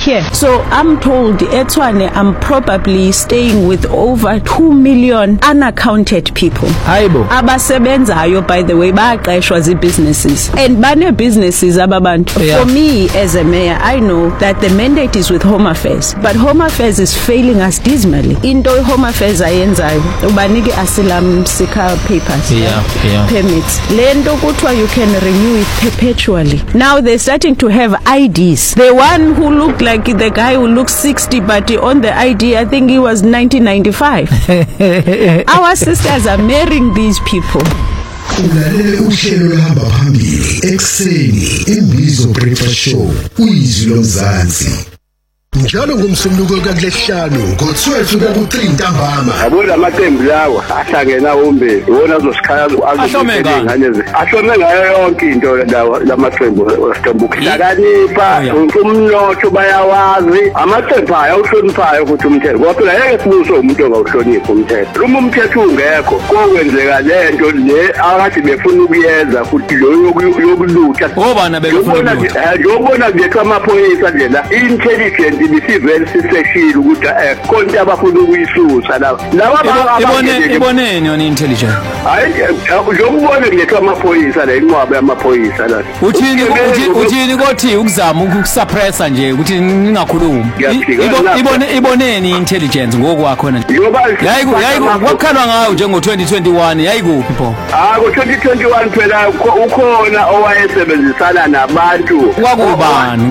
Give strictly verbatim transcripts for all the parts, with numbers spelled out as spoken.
here. So I'm told Etwane, I'm probably staying with over two million unaccounted people. Hayibo. Abasebenzayo, by the way, baqeshwa zi businesses. And bane businesses ababantu. Yeah. For me as a mayor, I know that the mandate is with Home Affairs, but Home Affairs is failing us dismally. Into Home Affairs ayenzayo ubanike asylum seeker papers, yeah, yeah. permits. Lento kuthiwa you can renew it perpetually. Now they're starting to have I Ds. The one who looked like the guy who looks sixty, but on the I D I think he was nineteen ninety-five. Our sisters are marrying these people. Ulalele uhlelo lahamba phambili ekseni Imbizo Breakfast Show uYizwi loMzansi. Njalo ngomsombuluko kakuhlanu ngo-twelve kuya ku-three ntambama. Yabona amaqembu lawa ahlangena umbe wona azosikhaya azohlome ngane ahlome ngayo yonke into lawa lamaqembu wesitambuku hlakanipha umnotho bayawazi amaqembu ayawuhloniphayo ukuthi umthetho kodwa yeke sibuso umuntu ongawuhloniphi umthetho uma umthetho ungekho kokwenzeka lento le akade befuna ukuyenza futhi lo yokulutha obana befuna ukutha yobona nje amaphoyisa lela intelligent ibisivele siseshile ukuthi eh konke abafuna ukuyisusa la laba ibone iboneni yona intelligent hayi ngiyobona nje amaphoyisa la inqwabe yamaphoyisa la uthini uthini kothi ukuzama ukusuppressa nje ukuthi ningakhulumi ibone iboneni intelligence ngokwakho na yayiku yayiku wakhalwa ngayo njengo twenty twenty-one yayikuphi pho ah ngo twenty twenty-one phela ukhona owayesebenzisana nabantu kwakubani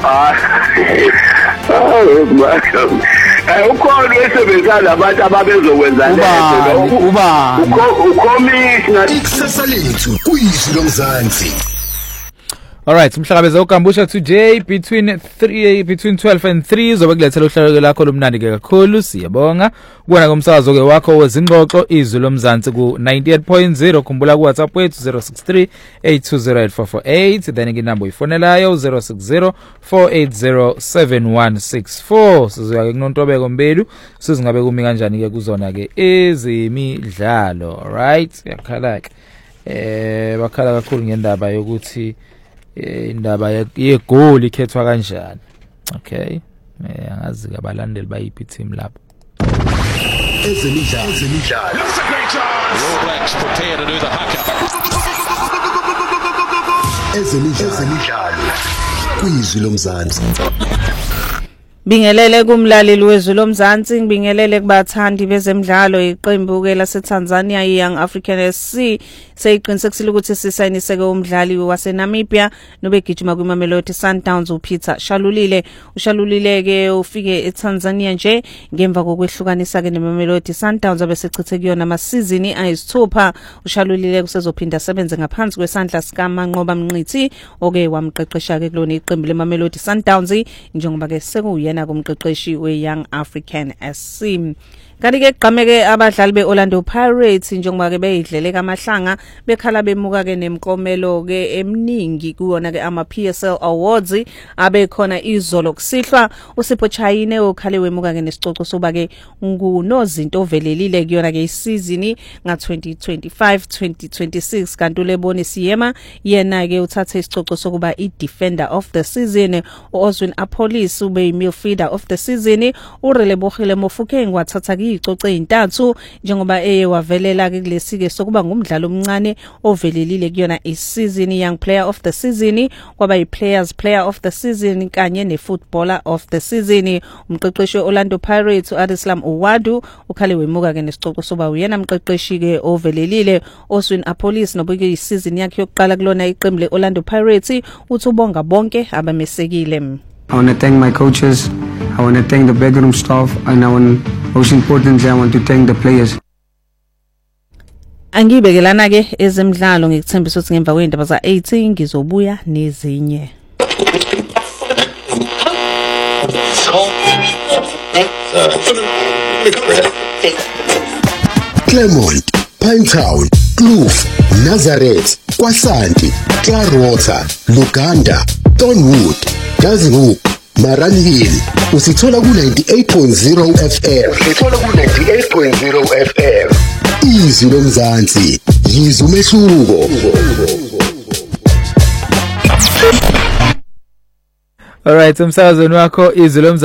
Eh ukhona esebenzisa labantu ababezokwenza lento uba ucommissioner Ikusasa lethu uYizwi loMzansi. All right, umhlangabeza uGambusha today between three between twelve and three uzobe kulethela uhlelo lakho lomnandi ke kakhulu siyabonga kubona komsakazo ke wakho wezingxoxo Izwi loMzansi ku ninety-eight point zero khumbula ku WhatsApp wethu zero six three eight two zero eight four four eight then ke number ifonelayo zero six zero four eight zero seven one six four sizoya ke kunontobeko mbelu sizingabe kumi kanjani ke kuzona ke ezemidlalo. All right, yakhala ke eh bakhala kakhulu ngendaba yokuthi indaba yegoal ikhethwa kanjani. Okay, eh angazi ke abalandeli bayiphi team lapho ezemidlalo ezemidlalo All Blacks prepare to do the haka. ezemidlalo kuYizwi loMzansi. Bingelele kumlaleli wezwi loMzansi, ngibingelele kubathandi bezemidlalo iqembu ke laseTanzania iYoung African S C seyiqinisekisile ukuthi sisayiniseke umdlali waseNamibia nobegijima kwiMamelodi Sundowns uPeter Shalulile. UShalulile ke ufike eTanzania nje ngemva kokwehlukanisa ke neMamelodi Sundowns abesechithe kuyona amasizini ayisithupha. UShalulile kusezophinda sebenze ngaphansi kwesandla sika Manqoba Mnqithi oke wamqeqesha ke kulona iqembu leMamelodi Sundowns njengoba ke sekuyena kumqeqeshi weYoung African S C. Kanti ke gqameke abadlali beOrlando Pirates njengoba ke beyidlele kamahlanga bekhala bemuka ke nemkomelo ke eminingi kuona ke ama P S L Awards abekhona izolo kusihlwa uSipho Chayine okhale wemuka ke nesicoco soba ke ngunozinto ovelelile kuyona ke isizini nga twenty twenty-five twenty twenty-six kanti leboni siyema yena ke uthathe isicoco sokuba i defender of the season uOzwin Apolis ube midfielder of the season uRelebogile Mofokeng wathatha icoce ezintathu njengoba eye wavelela ke kulesike sokuba ngumdlalo omncane ovelelile kuyona isizini young player of the season kwaba i-players player of the season kanye ne-footballer of the season. Umqeqeshi weOrlando Pirates uAdislam Uwadu ukhale wemuka ke nesicoco soba uyena umqeqeshi ke ovelelile. Oswin Apolis nobuke isizini yakhe yokuqala kulona iqembu leOrlando Pirates uthi ubonga bonke abamesekile. I want to thank my coaches, I want to thank the backroom staff, and I want, most importantly, I want to thank the players. Angibekelana ke ezemidlalo ngikuthembisa ukuthi ngemva kwendaba za eighteen ngizobuya nezinye. Claremont, Pinetown, Kloof, Nazareth, Kwasanti, Clearwater, Luganda, Thornwood, Gazoo, Maran Hill. Usithola ku ninety-eight point zero F M. Usithola ku ninety-eight point zero F M. Izwi loMzansi, yizwi umehluko. All right, umsakazweni wakho Izwi loMzansi.